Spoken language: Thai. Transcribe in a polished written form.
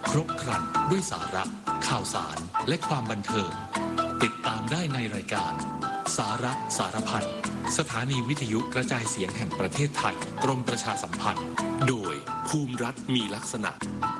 ครบครันด้วยสาระข่าวสารและความบันเทิงติดตามได้ในรายการสาระสารพันสถานีวิทยุกระจายเสียงแห่งประเทศไทยกรมประชาสัมพันธ์โดยภูมิรัฐมีลักษณะ